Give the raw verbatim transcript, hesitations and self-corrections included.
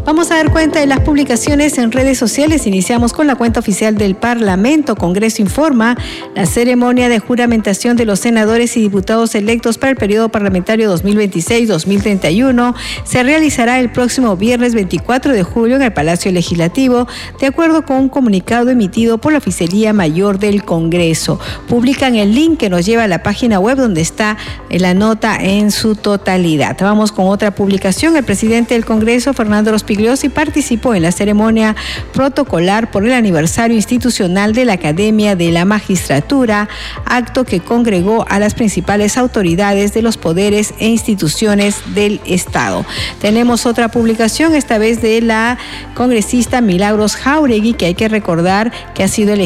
Vamos a dar cuenta de las publicaciones en redes sociales. Iniciamos con la cuenta oficial del Parlamento. Congreso informa: la ceremonia de juramentación de los senadores y diputados electos para el periodo parlamentario dos mil veintiséis dos mil treinta y uno se realizará el próximo viernes veinticuatro de julio en el Palacio Legislativo, de acuerdo con un comunicado emitido por la Oficialía Mayor del Congreso. Publican el link que nos lleva a la página web donde está la nota en su totalidad. Vamos con otra publicación. El presidente del Congreso, Fernando Rospigliosi, participó en la ceremonia protocolar por el aniversario institucional de la Academia de la Magistratura, acto que congregó a las principales autoridades de los poderes e instituciones del Estado. Tenemos otra publicación, esta vez de la congresista Milagros Jáuregui, que hay que recordar que ha sido elegida